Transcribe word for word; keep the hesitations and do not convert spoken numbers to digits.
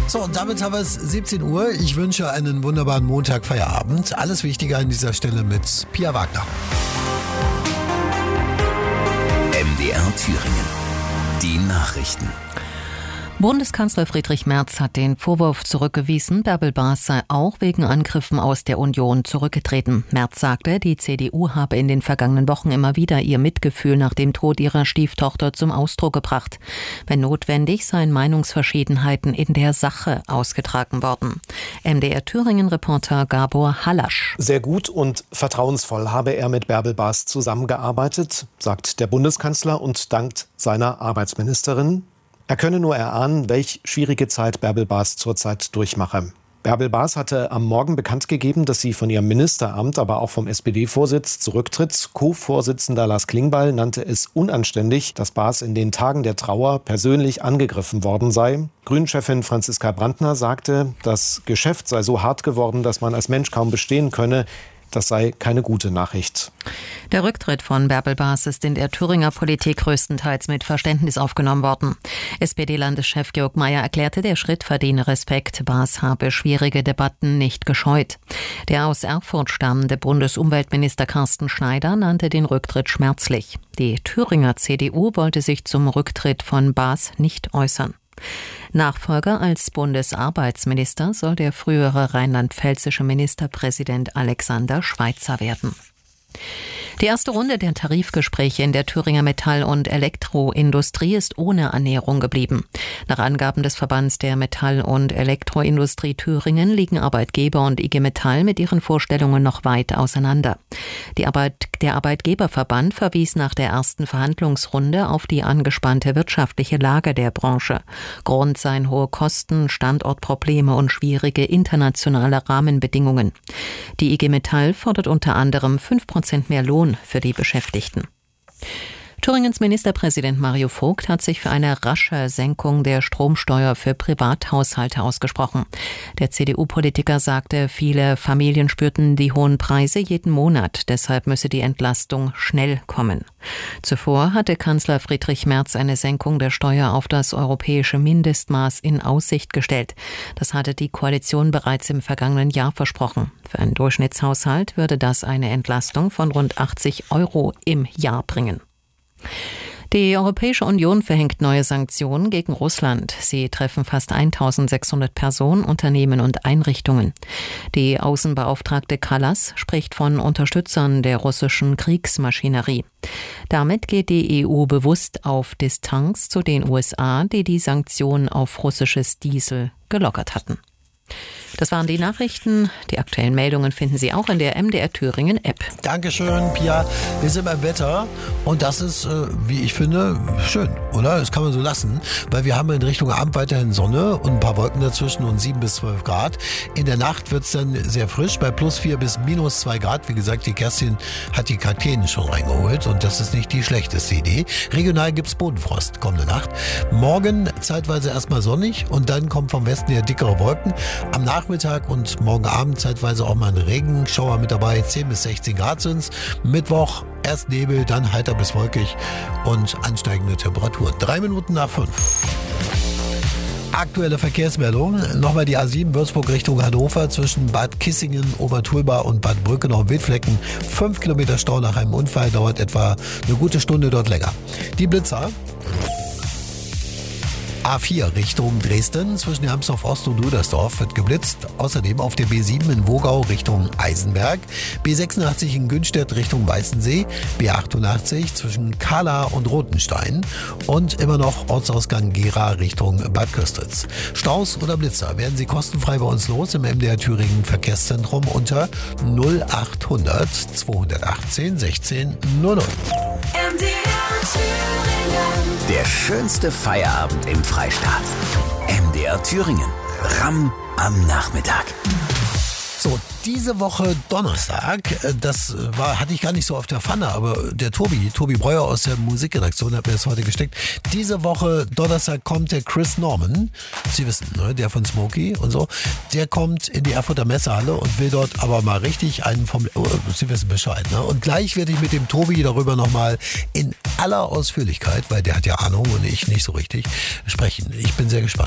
So, und damit haben wir es siebzehn Uhr. Ich wünsche einen wunderbaren Montag, Feierabend. Alles Wichtige an dieser Stelle mit Pia Wagner. M D R Thüringen. Die Nachrichten. Bundeskanzler Friedrich Merz hat den Vorwurf zurückgewiesen, Bärbel Baas sei auch wegen Angriffen aus der Union zurückgetreten. Merz sagte, die C D U habe in den vergangenen Wochen immer wieder ihr Mitgefühl nach dem Tod ihrer Stieftochter zum Ausdruck gebracht. Wenn notwendig, seien Meinungsverschiedenheiten in der Sache ausgetragen worden. M D R Thüringen-Reporter Gabor Hallasch. Sehr gut und vertrauensvoll habe er mit Bärbel Baas zusammengearbeitet, sagt der Bundeskanzler und dankt seiner Arbeitsministerin. Er könne nur erahnen, welch schwierige Zeit Bärbel Baas zurzeit durchmache. Bärbel Baas hatte am Morgen bekannt gegeben, dass sie von ihrem Ministeramt, aber auch vom S P D-Vorsitz zurücktritt. Co-Vorsitzender Lars Klingbeil nannte es unanständig, dass Baas in den Tagen der Trauer persönlich angegriffen worden sei. Grünen-Chefin Franziska Brandner sagte, das Geschäft sei so hart geworden, dass man als Mensch kaum bestehen könne. Das sei keine gute Nachricht. Der Rücktritt von Bärbel Baas ist in der Thüringer Politik größtenteils mit Verständnis aufgenommen worden. S P D-Landeschef Georg Mayer erklärte, der Schritt verdiene Respekt. Baas habe schwierige Debatten nicht gescheut. Der aus Erfurt stammende Bundesumweltminister Carsten Schneider nannte den Rücktritt schmerzlich. Die Thüringer C D U wollte sich zum Rücktritt von Baas nicht äußern. Nachfolger als Bundesarbeitsminister soll der frühere rheinland-pfälzische Ministerpräsident Alexander Schweitzer werden. Die erste Runde der Tarifgespräche in der Thüringer Metall- und Elektroindustrie ist ohne Annäherung geblieben. Nach Angaben des Verbands der Metall- und Elektroindustrie Thüringen liegen Arbeitgeber und I G Metall mit ihren Vorstellungen noch weit auseinander. Die Arbeit, der Arbeitgeberverband verwies nach der ersten Verhandlungsrunde auf die angespannte wirtschaftliche Lage der Branche. Grund seien hohe Kosten, Standortprobleme und schwierige internationale Rahmenbedingungen. Die I G Metall fordert unter anderem fünf Prozent mehr Lohn für die Beschäftigten. Thüringens Ministerpräsident Mario Vogt hat sich für eine rasche Senkung der Stromsteuer für Privathaushalte ausgesprochen. Der C D U-Politiker sagte, viele Familien spürten die hohen Preise jeden Monat, deshalb müsse die Entlastung schnell kommen. Zuvor hatte Kanzler Friedrich Merz eine Senkung der Steuer auf das europäische Mindestmaß in Aussicht gestellt. Das hatte die Koalition bereits im vergangenen Jahr versprochen. Für einen Durchschnittshaushalt würde das eine Entlastung von rund achtzig Euro im Jahr bringen. Die Europäische Union verhängt neue Sanktionen gegen Russland. Sie treffen fast eintausendsechshundert Personen, Unternehmen und Einrichtungen. Die Außenbeauftragte Kallas spricht von Unterstützern der russischen Kriegsmaschinerie. Damit geht die E U bewusst auf Distanz zu den U S A, die die Sanktionen auf russisches Diesel gelockert hatten. Das waren die Nachrichten. Die aktuellen Meldungen finden Sie auch in der M D R Thüringen App. Dankeschön, Pia. Wir sind beim Wetter und das ist, äh, wie ich finde, schön, oder? Das kann man so lassen, weil wir haben in Richtung Abend weiterhin Sonne und ein paar Wolken dazwischen und sieben bis zwölf Grad. In der Nacht wird es dann sehr frisch, bei plus vier bis minus zwei Grad. Wie gesagt, die Kerstin hat die Kakteen schon reingeholt und das ist nicht die schlechteste Idee. Regional gibt es Bodenfrost kommende Nacht. Morgen zeitweise erstmal sonnig und dann kommen vom Westen her dickere Wolken. Am Nachmittag und morgen Abend zeitweise auch mal ein Regenschauer mit dabei. zehn bis sechzehn Grad sind es. Mittwoch erst Nebel, dann heiter bis wolkig und ansteigende Temperaturen. Drei Minuten nach fünf. Aktuelle Verkehrsmeldung. Nochmal die A sieben Würzburg Richtung Hannover zwischen Bad Kissingen, Obertulba und Bad Brückenau-Wildflecken. Fünf Kilometer Stau nach einem Unfall, dauert etwa eine gute Stunde dort länger. Die Blitzer. A vier Richtung Dresden zwischen Hermsdorf Ost und Rüdersdorf wird geblitzt. Außerdem auf der B sieben in Wogau Richtung Eisenberg, B sechsundachtzig in Günstedt Richtung Weißensee, B achtundachtzig zwischen Kala und Rotenstein und immer noch Ortsausgang Gera Richtung Bad Köstritz. Staus oder Blitzer werden Sie kostenfrei bei uns los im M D R Thüringen Verkehrszentrum unter null achthundert zweihundertachtzehn sechzehn null null. M D R Thüringen. Der schönste Feierabend im Freistaat. M D R Thüringen. Ramm am Nachmittag. So, diese Woche Donnerstag, das war, hatte ich gar nicht so auf der Pfanne, aber der Tobi, Tobi Breuer aus der Musikredaktion hat mir das heute gesteckt. Diese Woche Donnerstag kommt der Chris Norman, Sie wissen, ne, der von Smokey und so, der kommt in die Erfurter Messehalle und will dort aber mal richtig einen vom, oh, Sie wissen Bescheid, ne? Und gleich werde ich mit dem Tobi darüber nochmal in aller Ausführlichkeit, weil der hat ja Ahnung und ich nicht so richtig, sprechen. Ich bin sehr gespannt.